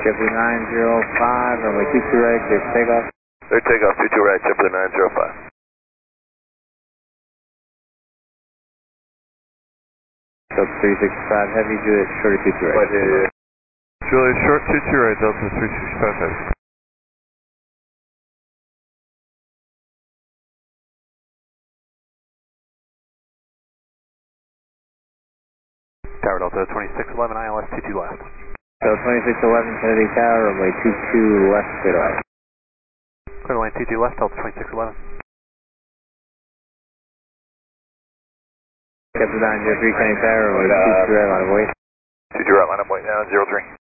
JetBlue 905, runway 22 right, clear for takeoff. Clear takeoff, 22 right, JetBlue 905. Delta 365 Heavy, Juliet, shorter 22 right. Juliet, short 22 right, Delta 365 Heavy. Tower Delta 2611, ILS 22 left. Delta 2611, Kennedy Tower, runway 22 left, clear to land. Clear to land 22 left, Delta 2611. JetBlue 903, Kennedy Tower, runway 22 right, line of wait. 22 right, line up, wait now, 03.